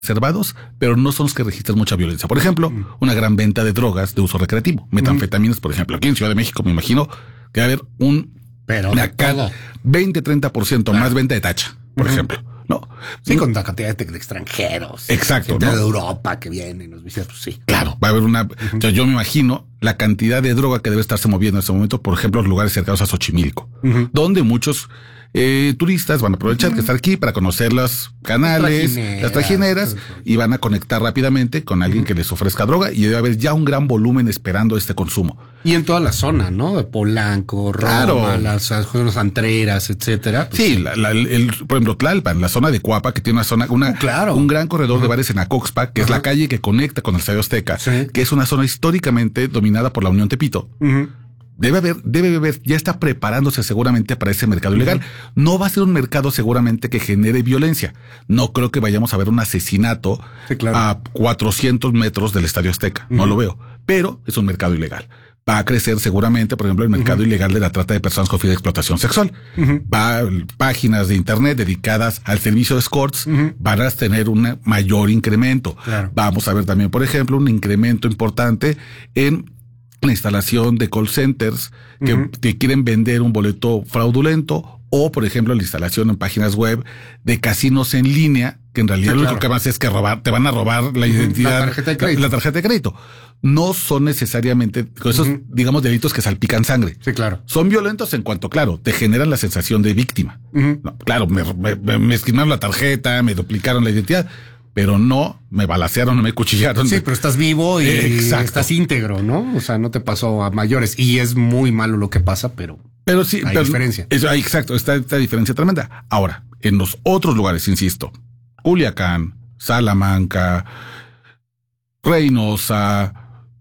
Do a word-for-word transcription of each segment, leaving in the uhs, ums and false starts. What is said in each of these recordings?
reservados, pero no son los que registran mucha violencia. Por ejemplo, mm. una gran venta de drogas de uso recreativo, metanfetaminas, mm. por ejemplo. Aquí en Ciudad de México me imagino que va a haber un pero acá, veinte, treinta por ciento claro. más venta de tacha, por uh-huh. ejemplo. No. Sí, con la cantidad de, de extranjeros. Exacto. Gente ¿no? de Europa que vienen, nos visitan, pues sí. Claro, va a haber una. Uh-huh. Yo, yo me imagino la cantidad de droga que debe estarse moviendo en este momento, por ejemplo, los lugares cercanos a Xochimilco, uh-huh. donde muchos eh, turistas van a aprovechar uh-huh. que están aquí para conocer los canales, Trajinera, las trajineras, uh-huh. y van a conectar rápidamente con alguien uh-huh. que les ofrezca droga y debe haber ya un gran volumen esperando este consumo. Y en toda la zona, ¿no? De Polanco, Roma, claro. las, las Antreras, etcétera. Pues sí, la, la, el, por ejemplo, Tlalpan, la zona de Cuapa, que tiene una zona, una, claro. un gran corredor uh-huh. de bares en Acoxpa, que uh-huh. es la calle que conecta con el Estadio Azteca, sí. que es una zona históricamente dominada por la Unión Tepito. Uh-huh. Debe haber, debe haber, ya está preparándose seguramente para ese mercado ilegal. Uh-huh. No va a ser un mercado seguramente que genere violencia. No creo que vayamos a ver un asesinato sí, claro. a cuatrocientos metros del Estadio Azteca. Uh-huh. No lo veo. Pero es un mercado ilegal. Va a crecer seguramente, por ejemplo, el mercado uh-huh. ilegal de la trata de personas con fin de explotación sexual. Uh-huh. Va, páginas de internet dedicadas al servicio de escorts uh-huh. van a tener un mayor incremento. Claro. Vamos a ver también, por ejemplo, un incremento importante en la instalación de call centers que uh-huh. te quieren vender un boleto fraudulento, o por ejemplo la instalación en páginas web de casinos en línea, que en realidad sí, lo único claro. que más es que robar, te van a robar la identidad, la tarjeta de crédito. La, la tarjeta de crédito. No son necesariamente esos, uh-huh. digamos, delitos que salpican sangre. Sí, claro. Son violentos en cuanto, claro, te generan la sensación de víctima. Uh-huh. No, claro, me, me, me esquimaron la tarjeta, me duplicaron la identidad, pero no me balacearon, no me cuchillaron. Sí, pero estás vivo y Exacto. estás íntegro, ¿no? O sea, no te pasó a mayores. Y es muy malo lo que pasa, pero, pero sí, hay pero diferencia. Eso, exacto, está esta diferencia tremenda. Ahora, en los otros lugares, insisto, Culiacán, Salamanca, Reynosa,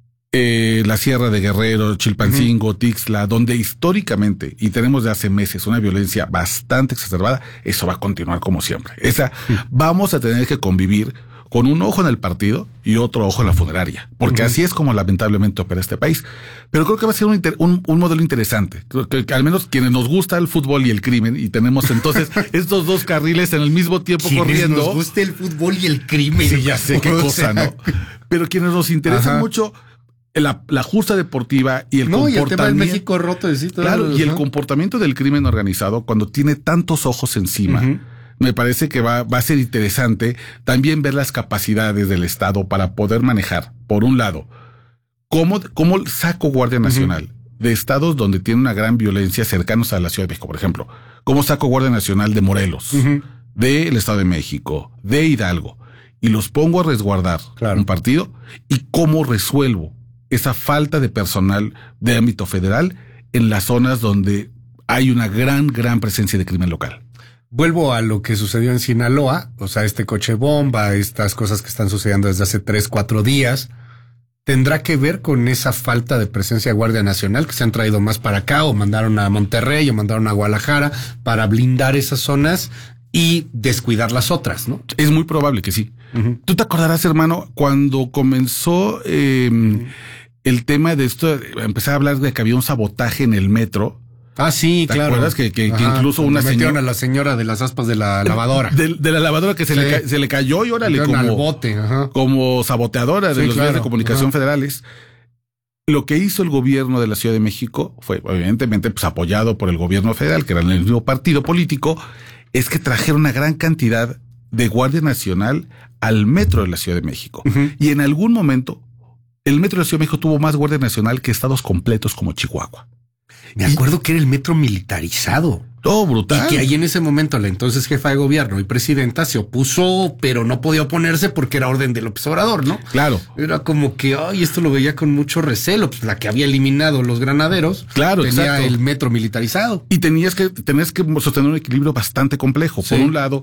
eh, la Sierra de Guerrero, Chilpancingo, uh-huh. Tixla, donde históricamente, y tenemos de hace meses, una violencia bastante exacerbada, eso va a continuar como siempre. Esa, uh-huh. vamos a tener que convivir con un ojo en el partido y otro ojo en la funeraria, porque uh-huh. así es como lamentablemente opera este país. Pero creo que va a ser un, inter, un, un modelo interesante. Creo que, que al menos quienes nos gusta el fútbol y el crimen, y tenemos entonces estos dos carriles en el mismo tiempo corriendo. Nos gusta el fútbol y el crimen. Sí, ya sé qué cosa, ¿no? Pero quienes nos interesan Ajá. mucho la, la justa deportiva y el no, comportamiento. Y el tema del México roto. Sí, claro, los, y el ¿no? comportamiento del crimen organizado cuando tiene tantos ojos encima. Uh-huh. Me parece que va, va a ser interesante también ver las capacidades del Estado para poder manejar, por un lado, cómo, cómo saco Guardia Nacional uh-huh. de estados donde tiene una gran violencia cercanos a la Ciudad de México, por ejemplo. Cómo saco Guardia Nacional de Morelos, uh-huh. del Estado de México, de Hidalgo, y los pongo a resguardar claro. un partido, y cómo resuelvo esa falta de personal de ámbito federal en las zonas donde hay una gran, gran presencia de crimen local. Vuelvo a lo que sucedió en Sinaloa, o sea, este coche bomba, estas cosas que están sucediendo desde hace tres, cuatro días, ¿tendrá que ver con esa falta de presencia de Guardia Nacional que se han traído más para acá, o mandaron a Monterrey, o mandaron a Guadalajara para blindar esas zonas y descuidar las otras, ¿no? Es muy probable que sí. Uh-huh. Tú te acordarás, hermano, cuando comenzó eh, uh-huh. el tema de esto, empecé a hablar de que había un sabotaje en el metro. Ah, sí, ¿Te claro. acuerdas que, que, que incluso una señora... Metieron señora... a la señora de las aspas de la lavadora. De, de la lavadora que se, sí. le, ca... se le cayó y órale como... al bote, ajá. Como saboteadora de sí, los claro. medios de comunicación ajá. federales. Lo que hizo el gobierno de la Ciudad de México fue, evidentemente, pues apoyado por el gobierno federal, que era el mismo partido político, es que trajeron una gran cantidad de Guardia Nacional al metro de la Ciudad de México. Uh-huh. Y en algún momento, el metro de la Ciudad de México tuvo más Guardia Nacional que estados completos como Chihuahua. Me acuerdo y, que era el metro militarizado. Todo brutal. Y que ahí en ese momento la entonces jefa de gobierno y presidenta se opuso, pero no podía oponerse porque era orden de López Obrador, ¿no? Claro. Era como que, ay, esto lo veía con mucho recelo. Pues la que había eliminado los granaderos. Claro, tenía exacto. el metro militarizado. Y tenías que, tenías que sostener un equilibrio bastante complejo. Sí. Por un lado,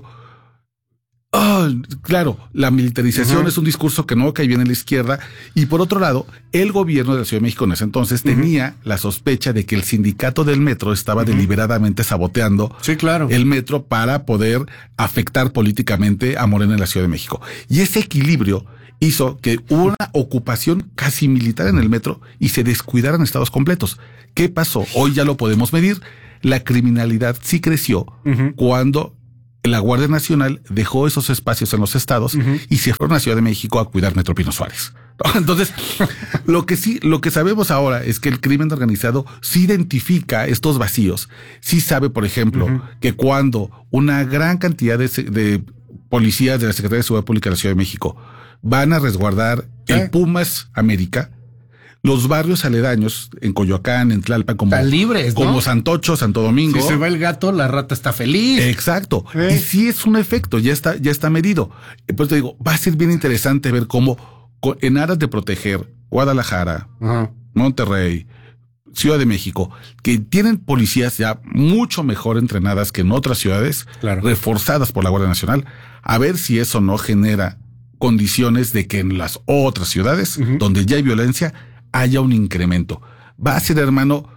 oh, claro, la militarización uh-huh. es un discurso que no cae bien en la izquierda, y por otro lado, el gobierno de la Ciudad de México en ese entonces uh-huh. tenía la sospecha de que el sindicato del metro estaba uh-huh. deliberadamente saboteando sí, claro. el metro para poder afectar políticamente a Morena en la Ciudad de México. Y ese equilibrio hizo que hubo una ocupación casi militar en el metro y se descuidaran estados completos. ¿Qué pasó? Hoy ya lo podemos medir. La criminalidad sí creció uh-huh. cuando la Guardia Nacional dejó esos espacios en los estados uh-huh. y se fueron a Ciudad de México a cuidar Metro Pino Suárez. Entonces, lo que sí, lo que sabemos ahora es que el crimen organizado sí identifica estos vacíos. Sí sabe, por ejemplo, uh-huh. que cuando una gran cantidad de, de policías de la Secretaría de Seguridad Pública de la Ciudad de México van a resguardar ¿Eh? el Pumas América, los barrios aledaños en Coyoacán, en Tlalpan, como, libres, ¿no? como Santocho, Santo Domingo. Si se va el gato, la rata está feliz. Exacto. ¿Eh? Y sí es un efecto, ya está, ya está medido. Por eso te digo, va a ser bien interesante ver cómo, en aras de proteger Guadalajara, uh-huh. Monterrey, Ciudad de México, que tienen policías ya mucho mejor entrenadas que en otras ciudades, claro. reforzadas por la Guardia Nacional, a ver si eso no genera condiciones de que en las otras ciudades, uh-huh. donde ya hay violencia, haya un incremento. Va a ser, hermano,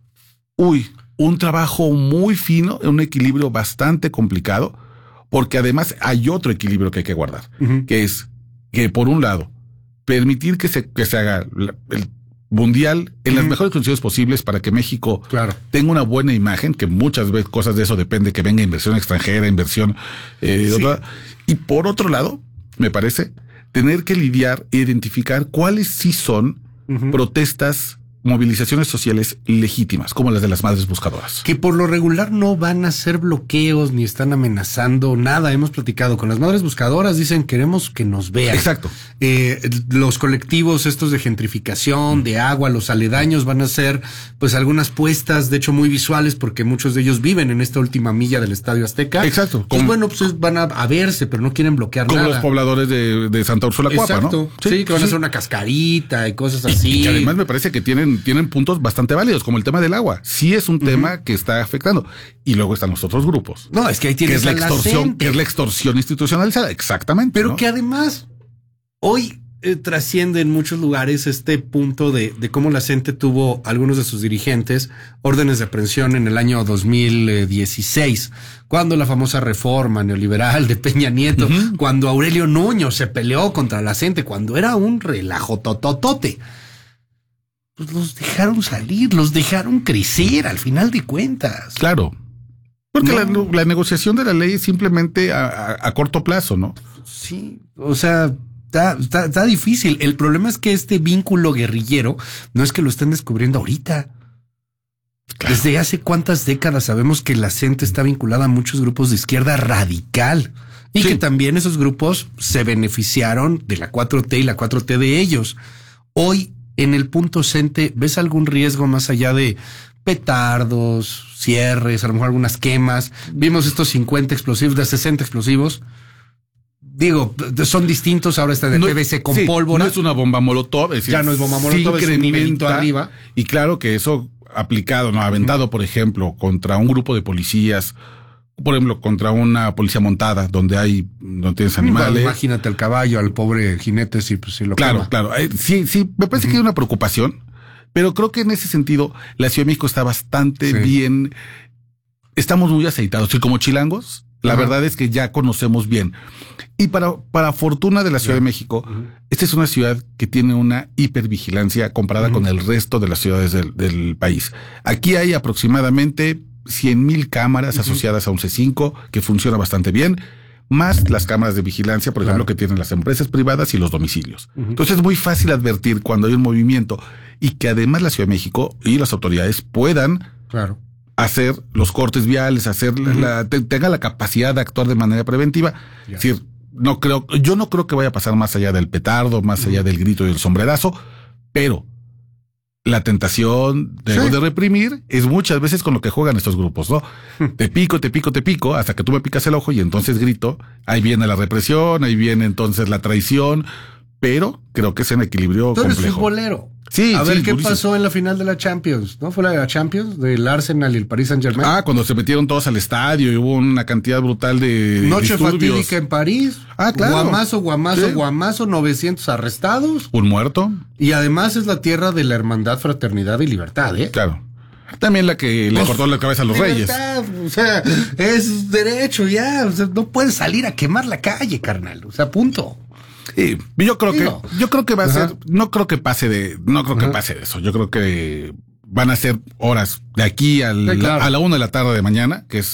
uy, un trabajo muy fino, un equilibrio bastante complicado, porque además hay otro equilibrio que hay que guardar, uh-huh. que es que, por un lado, permitir que se, que se haga la, el mundial en uh-huh. las mejores condiciones posibles para que México claro. tenga una buena imagen, que muchas veces cosas de eso depende que venga inversión extranjera, inversión eh, sí. otra, y por otro lado, me parece, tener que lidiar e identificar cuáles sí son Uh-huh. protestas, movilizaciones sociales legítimas, como las de las madres buscadoras. Que por lo regular no van a hacer bloqueos ni están amenazando nada. Hemos platicado con las madres buscadoras, dicen queremos que nos vean. Exacto. Eh, los colectivos estos de gentrificación, de agua, los aledaños van a hacer pues algunas puestas, de hecho muy visuales, porque muchos de ellos viven en esta última milla del Estadio Azteca. Exacto. Pues bueno, pues van a, a verse, pero no quieren bloquear como nada. Como los pobladores de, de Santa Úrsula Cuapa, ¿no? Exacto. Sí, sí, que van a hacer una cascarita y cosas así. Y que además me parece que tienen tienen puntos bastante válidos, como el tema del agua. Sí es un uh-huh. tema que está afectando. Y luego están los otros grupos. No, es que ahí tienes que es la extorsión, que es la extorsión institucionalizada, exactamente. Pero ¿no? que además hoy eh, trasciende en muchos lugares este punto de, de cómo la gente tuvo algunos de sus dirigentes órdenes de aprehensión en el año dos mil dieciséis, cuando la famosa reforma neoliberal de Peña Nieto, uh-huh. cuando Aurelio Nuño se peleó contra la gente, cuando era un relajo tototote. Pues los dejaron salir, los dejaron crecer al final de cuentas. Claro. Porque no. la, la negociación de la ley es simplemente a, a, a corto plazo, ¿no? Sí, o sea, está, está, está difícil. El problema es que este vínculo guerrillero no es que lo estén descubriendo ahorita. Claro. Desde hace cuántas décadas sabemos que la gente está vinculada a muchos grupos de izquierda radical. Y sí. que también esos grupos se beneficiaron de la cuatro T y la cuatro T de ellos. Hoy, en el punto CENTE, ¿ves algún riesgo más allá de petardos, cierres, a lo mejor algunas quemas? Vimos estos cincuenta explosivos, de sesenta explosivos. Digo, son distintos, ahora está de no, P V C con sí, pólvora. No es una bomba molotov, es decir, ya no es bomba molotov, es un nivelito arriba. Y claro que eso aplicado, no aventado, uh-huh. por ejemplo, contra un grupo de policías, por ejemplo, contra una policía montada, donde hay, donde tienes animales. Bueno, imagínate al caballo, al pobre jinete, si, pues, si lo Claro, quema. claro. Eh, sí, sí, me parece uh-huh. que hay una preocupación, pero creo que en ese sentido la Ciudad de México está bastante sí. bien. Estamos muy aceitados. Y como chilangos, la uh-huh. verdad es que ya conocemos bien. Y para, para fortuna de la Ciudad yeah. de México, uh-huh. esta es una ciudad que tiene una hipervigilancia comparada uh-huh. con el resto de las ciudades del, del país. Aquí hay aproximadamente cien mil cámaras uh-huh. asociadas a un C cinco que funciona bastante bien, más las cámaras de vigilancia, por ejemplo, claro. que tienen las empresas privadas y los domicilios. Uh-huh. Entonces es muy fácil advertir cuando hay un movimiento y que además la Ciudad de México y las autoridades puedan claro. hacer los cortes viales, hacer uh-huh. la, te, tenga la capacidad de actuar de manera preventiva. Yeah. Es decir, no creo, yo no creo que vaya a pasar más allá del petardo, más uh-huh. allá del grito y el sombrerazo, pero la tentación de, sí. de reprimir es muchas veces con lo que juegan estos grupos, ¿no? Te pico, te pico, te pico, hasta que tú me picas el ojo y entonces grito. Ahí viene la represión, ahí viene entonces la traición, pero creo que es un equilibrio Tú complejo. Eres futbolero. Sí, A sí, ver qué durísimo. pasó en la final de la Champions, ¿no? Fue la de la Champions, del Arsenal y el Paris Saint-Germain. Ah, cuando se metieron todos al estadio y hubo una cantidad brutal de Noche disturbios. fatídica en París. Ah, claro. Guamazo, guamazo, sí. guamazo, novecientos arrestados. Un muerto. Y además es la tierra de la hermandad, fraternidad y libertad, ¿eh? Claro. También la que le pues, cortó la cabeza a los libertad, reyes. O sea, es derecho ya. O sea, no puedes salir a quemar la calle, carnal. O sea, punto. Sí, yo creo Digo. que, yo creo que va a Ajá. ser, no creo que pase de, no creo que Ajá. pase de eso. Yo creo que van a ser horas de aquí al, sí, claro. a la una de la tarde de mañana, que es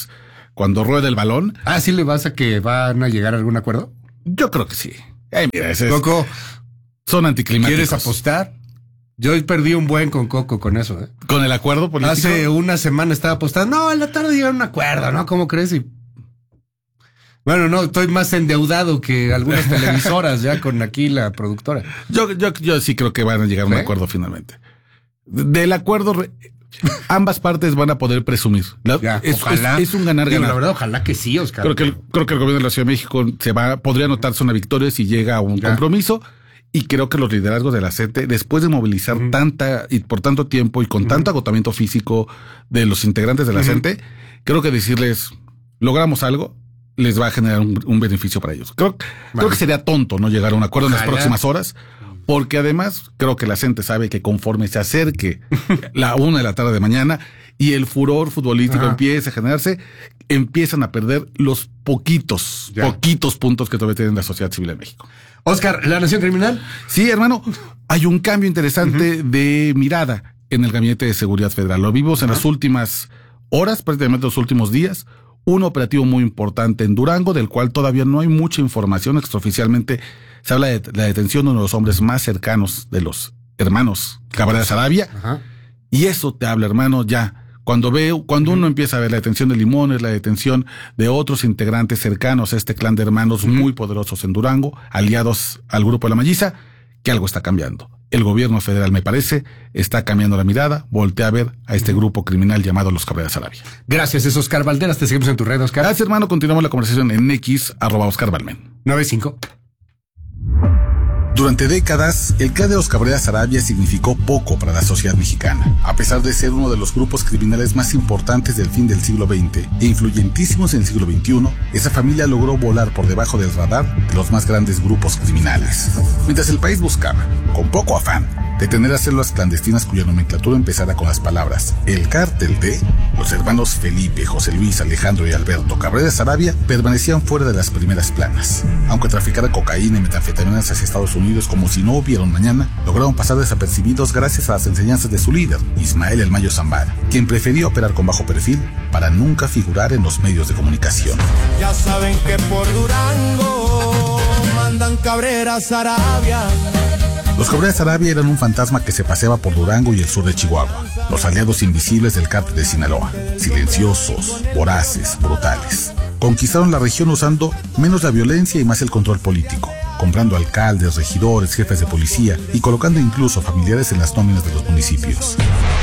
cuando rueda el balón. Ah, ¿sí le vas a que van a llegar a algún acuerdo? Yo creo que sí. Ay, mira, ese es, Coco, son anticlimáticos. ¿quieres apostar? Yo perdí un buen con Coco con eso, ¿eh? ¿Con el acuerdo político? Hace una semana estaba apostando. No, en la tarde llegaron a un acuerdo, ¿no? ¿Cómo crees? Y... Bueno, no, estoy más endeudado que algunas televisoras ya con aquí la productora. Yo, yo, yo sí creo que van a llegar a un ¿Sí? acuerdo finalmente. Del acuerdo, ambas partes van a poder presumir. La, Ya, es, ojalá. Es, es un ganar-ganar. Digo, la verdad, ojalá que sí, Oscar. Creo que, el, creo que el gobierno de la Ciudad de México se va, podría anotarse una victoria si llega a un ya. compromiso. Y creo que los liderazgos de la C E T E, después de movilizar uh-huh. tanta y por tanto tiempo y con uh-huh. tanto agotamiento físico de los integrantes de la uh-huh. C E N T E, creo que decirles, logramos algo, les va a generar un, un beneficio para ellos. Creo, vale. creo que sería tonto no llegar a un acuerdo Ojalá. en las próximas horas, porque además creo que la C E N T E sabe que conforme se acerque la una de la tarde de mañana y el furor futbolístico Ajá. empieza a generarse, empiezan a perder los poquitos, ya. poquitos puntos que todavía tiene la sociedad civil en México. Oscar, ¿la nación criminal? Sí, hermano, hay un cambio interesante uh-huh. de mirada en el Gabinete de Seguridad Federal. Lo vimos uh-huh. en las últimas horas, prácticamente los últimos días. Un operativo muy importante en Durango, del cual todavía no hay mucha información. Extraoficialmente se habla de la detención de uno de los hombres más cercanos de los hermanos Cabrera Sarabia. Uh-huh. Y eso te habla, hermano, ya. Cuando veo, cuando uh-huh. uno empieza a ver la detención de Limones, la detención de otros integrantes cercanos a este clan de hermanos uh-huh. muy poderosos en Durango, aliados al grupo de la Malliza, que algo está cambiando. El gobierno federal, me parece, está cambiando la mirada, voltea a ver a este uh-huh. grupo criminal llamado los Cabrera Sarabia. Gracias, es Oscar Valderas, te seguimos en tu red, Oscar. Gracias, hermano, continuamos la conversación en X, arroba Oscar Valmen. nueve cinco. Durante décadas, el clan de los Cabrera Sarabia significó poco para la sociedad mexicana. A pesar de ser uno de los grupos criminales más importantes del fin del siglo veinte e influyentísimos en el siglo veintiuno, esa familia logró volar por debajo del radar de los más grandes grupos criminales. Mientras el país buscaba, con poco afán, detener a células clandestinas cuya nomenclatura empezara con las palabras el cártel de, los hermanos Felipe, José Luis, Alejandro y Alberto Cabrera Sarabia permanecían fuera de las primeras planas. Aunque traficara cocaína y metanfetaminas hacia Estados Unidos como si no hubiera un mañana, lograron pasar desapercibidos gracias a las enseñanzas de su líder, Ismael El Mayo Zambada, quien prefirió operar con bajo perfil para nunca figurar en los medios de comunicación. Ya saben que por Durango mandan Cabrera Sarabia. Los Cabrera Sarabia eran un fantasma que se paseaba por Durango y el sur de Chihuahua, los aliados invisibles del cártel de Sinaloa, silenciosos, voraces, brutales. Conquistaron la región usando menos la violencia y más el control político, comprando alcaldes, regidores, jefes de policía y colocando incluso familiares en las nóminas de los municipios.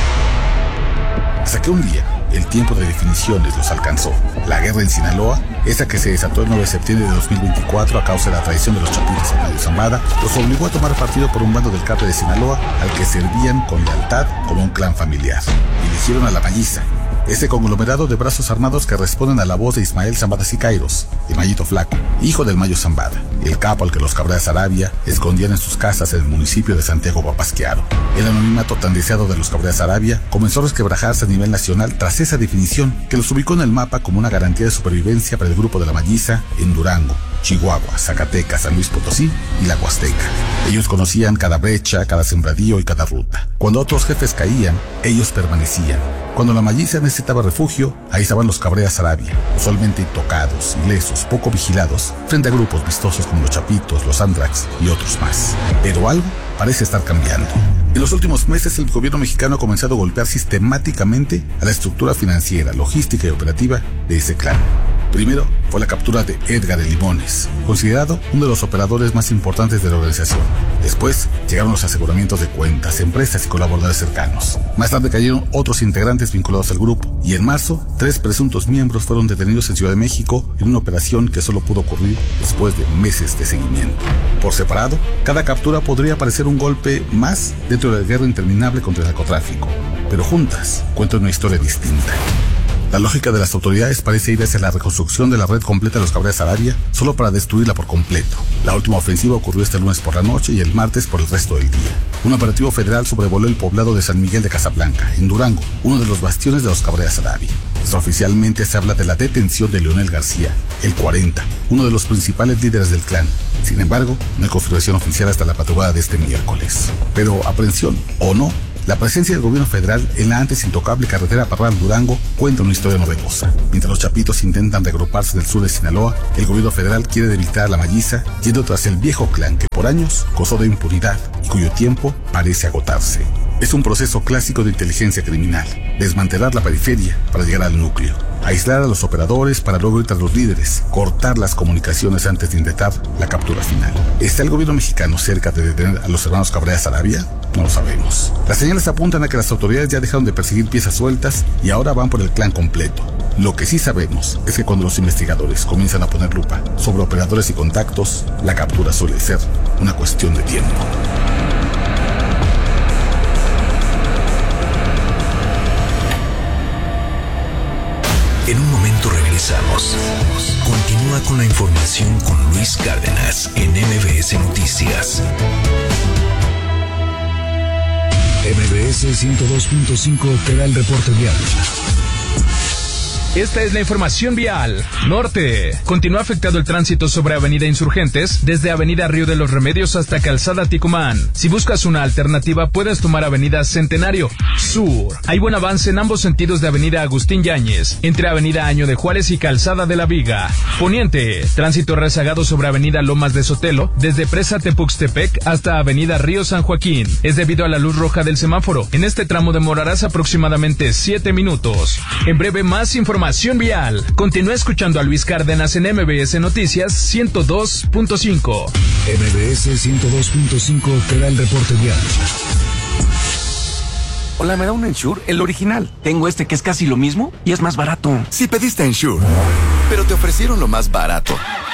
Hasta que un día, el tiempo de definiciones los alcanzó. La guerra en Sinaloa, esa que se desató el nueve de septiembre de dos mil veinticuatro a causa de la traición de los chapitos a Mayo Zambada, los obligó a tomar partido por un bando del cártel de Sinaloa al que servían con lealtad como un clan familiar. Eligieron a la Malliza, ese conglomerado de brazos armados que responden a la voz de Ismael Zambada Sicairos, el Mayito Flaco, hijo del Mayo Zambada, el capo al que los Cabrera Sarabia escondían en sus casas en el municipio de Santiago Papasquiaro. El anonimato tan deseado de los Cabrera Sarabia comenzó a resquebrajarse a nivel nacional tras esa definición que los ubicó en el mapa como una garantía de supervivencia para el grupo de la Malliza en Durango, Chihuahua, Zacatecas, San Luis Potosí y la Huasteca. Ellos conocían cada brecha, cada sembradío y cada ruta. Cuando otros jefes caían, ellos permanecían. Cuando la Malliza necesitaba refugio, ahí estaban los Cabrera Sarabia, usualmente intocados, ilesos, poco vigilados, frente a grupos vistosos como los Chapitos, los Andrax y otros más. Pero algo parece estar cambiando. En los últimos meses, el gobierno mexicano ha comenzado a golpear sistemáticamente a la estructura financiera, logística y operativa de ese clan. Primero fue la captura de Edgar El Limones, considerado uno de los operadores más importantes de la organización. Después llegaron los aseguramientos de cuentas, empresas y colaboradores cercanos. Más tarde cayeron otros integrantes vinculados al grupo. Y en marzo, tres presuntos miembros fueron detenidos en Ciudad de México en una operación que solo pudo ocurrir después de meses de seguimiento. Por separado, cada captura podría parecer un golpe más dentro de la guerra interminable contra el narcotráfico. Pero juntas cuentan una historia distinta. La lógica de las autoridades parece ir hacia la reconstrucción de la red completa de los Cabrera Sarabia solo para destruirla por completo. La última ofensiva ocurrió este lunes por la noche y el martes por el resto del día. Un operativo federal sobrevoló el poblado de San Miguel de Casablanca, en Durango, uno de los bastiones de los Cabrera Sarabia. Extraoficialmente se habla de la detención de Leonel García, el cuarenta, uno de los principales líderes del clan. Sin embargo, no hay confirmación oficial hasta la madrugada de este miércoles. Pero, aprehensión o no, La presencia del gobierno federal en la antes intocable carretera Parral-Durango cuenta una historia novedosa. Mientras los chapitos intentan reagruparse en el sur de Sinaloa, el gobierno federal quiere debilitar a la Malliza, yendo tras el viejo clan que por años gozó de impunidad y cuyo tiempo parece agotarse. Es un proceso clásico de inteligencia criminal: desmantelar la periferia para llegar al núcleo, aislar a los operadores para luego ir tras los líderes, cortar las comunicaciones antes de intentar la captura final. ¿Está el gobierno mexicano cerca de detener a los hermanos Cabrera Sarabia? No lo sabemos. Las señales apuntan a que las autoridades ya dejaron de perseguir piezas sueltas y ahora van por el clan completo. Lo que sí sabemos es que cuando los investigadores comienzan a poner lupa sobre operadores y contactos, la captura suele ser una cuestión de tiempo. En un momento regresamos. Continúa con la información con Luis Cárdenas en M B S Noticias. M B S ciento dos punto cinco te da el reporte vial. Esta es la información vial. Norte. Continúa afectado el tránsito sobre Avenida Insurgentes, desde Avenida Río de los Remedios hasta Calzada Ticumán. Si buscas una alternativa, puedes tomar Avenida Centenario. Sur. Hay buen avance en ambos sentidos de Avenida Agustín Yáñez, entre Avenida Año de Juárez y Calzada de la Viga. Poniente. Tránsito rezagado sobre Avenida Lomas de Sotelo, desde Presa Tepuxtepec hasta Avenida Río San Joaquín. Es debido a la luz roja del semáforo. En este tramo demorarás aproximadamente siete minutos. En breve, más información. Información vial. Continúa escuchando a Luis Cárdenas en M B S Noticias ciento dos punto cinco. M B S ciento dos punto cinco te da el reporte vial. Hola, ¿me da un Ensure? El original. Tengo este que es casi lo mismo y es más barato. Si pediste Ensure, pero te ofrecieron lo más barato.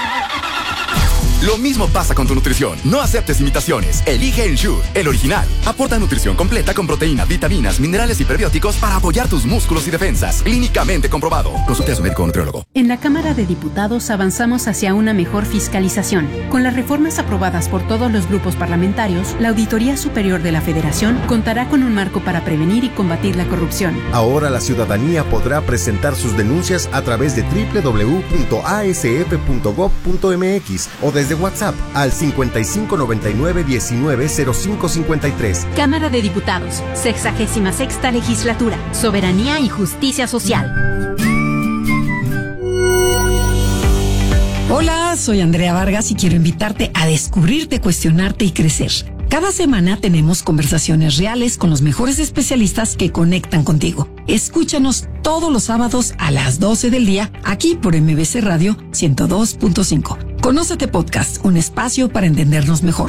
Lo mismo pasa con tu nutrición. No aceptes imitaciones. Elige Ensure, el original. Aporta nutrición completa con proteína, vitaminas, minerales y prebióticos para apoyar tus músculos y defensas. Clínicamente comprobado. Consulte a su médico o nutriólogo. En la Cámara de Diputados avanzamos hacia una mejor fiscalización. Con las reformas aprobadas por todos los grupos parlamentarios, la Auditoría Superior de la Federación contará con un marco para prevenir y combatir la corrupción. Ahora la ciudadanía podrá presentar sus denuncias a través de doble u doble u doble u punto a s f punto gob punto m x o desde WhatsApp al cincuenta y cinco noventa y nueve diecinueve cero cinco cincuenta y tres. Cámara de Diputados, sexagésima sexta legislatura, soberanía y justicia social. Hola, soy Andrea Vargas y quiero invitarte a descubrirte, cuestionarte y crecer. Cada semana tenemos conversaciones reales con los mejores especialistas que conectan contigo. Escúchanos todos los sábados a las doce del día, aquí por M B C Radio ciento dos punto cinco. Conócete Podcast, un espacio para entendernos mejor.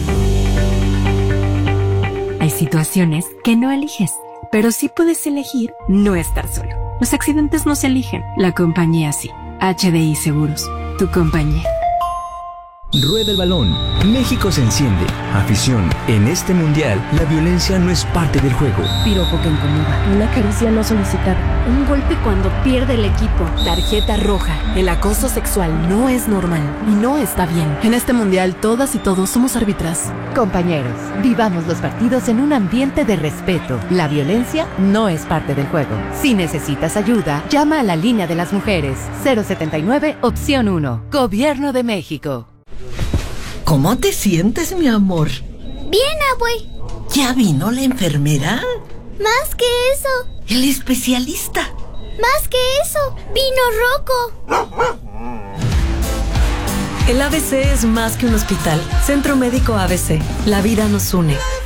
Hay situaciones que no eliges, pero sí puedes elegir no estar solo. Los accidentes no se eligen, la compañía sí. H D I Seguros, tu compañía. Rueda el balón. México se enciende. Afición. En este mundial, la violencia no es parte del juego. Piropo que incomoda. Una caricia no solicitada. Un golpe cuando pierde el equipo. Tarjeta roja. El acoso sexual no es normal y no está bien. En este mundial, todas y todos somos árbitras. Compañeros, vivamos los partidos en un ambiente de respeto. La violencia no es parte del juego. Si necesitas ayuda, llama a la línea de las mujeres. cero setenta y nueve, opción uno. Gobierno de México. ¿Cómo te sientes, mi amor? Bien, abue. ¿Ya vino la enfermera? Más que eso. ¿El especialista? Más que eso. Vino Rocco. El A B C es más que un hospital. Centro Médico A B C. La vida nos une.